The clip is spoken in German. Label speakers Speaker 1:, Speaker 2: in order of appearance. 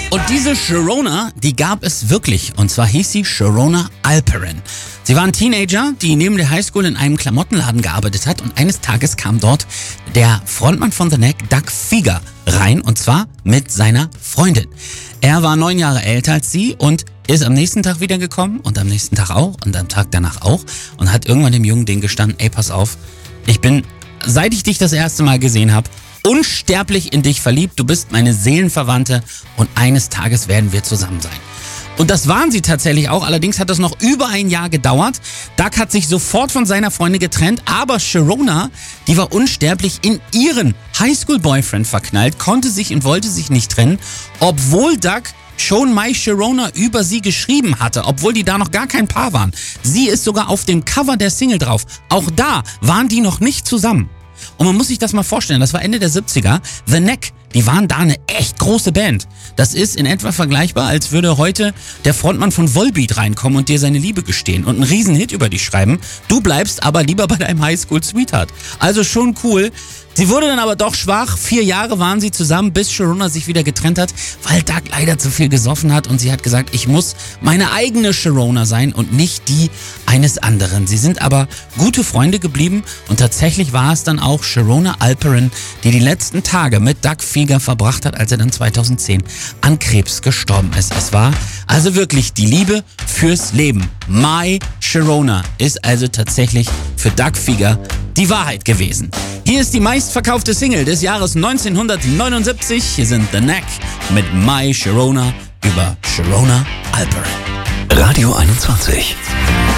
Speaker 1: Und diese Sharona, die gab es wirklich. Und zwar hieß sie Sharona Alperin. Sie war ein Teenager, die neben der Highschool in einem Klamottenladen gearbeitet hat. Und eines Tages kam dort der Frontmann von The Knack, Doug Fieger, rein. Und zwar mit seiner Freundin. Er war 9 Jahre älter als sie und ist am nächsten Tag wiedergekommen. Und am nächsten Tag auch. Und am Tag danach auch. Und hat irgendwann dem jungen Ding gestanden, ey, pass auf, ich bin, seit ich dich das erste Mal gesehen habe, unsterblich in dich verliebt, du bist meine Seelenverwandte und eines Tages werden wir zusammen sein. Und das waren sie tatsächlich auch, allerdings hat das noch über ein Jahr gedauert. Doug hat sich sofort von seiner Freundin getrennt, aber Sharona, die war unsterblich in ihren Highschool-Boyfriend verknallt, konnte sich und wollte sich nicht trennen, obwohl Doug schon My Sharona über sie geschrieben hatte, obwohl die da noch gar kein Paar waren. Sie ist sogar auf dem Cover der Single drauf. Auch da waren die noch nicht zusammen. Und man muss sich das mal vorstellen, das war Ende der 70er. The Knack, die waren da eine echt große Band. Das ist in etwa vergleichbar, als würde heute der Frontmann von Volbeat reinkommen und dir seine Liebe gestehen und einen riesen Hit über dich schreiben. Du bleibst aber lieber bei deinem Highschool-Sweetheart. Also schon cool. Sie wurde dann aber doch schwach. 4 Jahre waren sie zusammen, bis Sharona sich wieder getrennt hat, weil Doug leider zu viel gesoffen hat. Und sie hat gesagt, ich muss meine eigene Sharona sein und nicht die eines anderen. Sie sind aber gute Freunde geblieben und tatsächlich war es dann auch Sharona Alperin, die die letzten Tage mit Doug Fieger verbracht hat, als er dann 2010 an Krebs gestorben ist. Es war also wirklich die Liebe fürs Leben. My Sharona ist also tatsächlich für Doug Fieger die Wahrheit gewesen. Hier ist die meistverkaufte Single des Jahres 1979. Hier sind The Knack mit My Sharona über Sharona Alperin.
Speaker 2: Radio 21.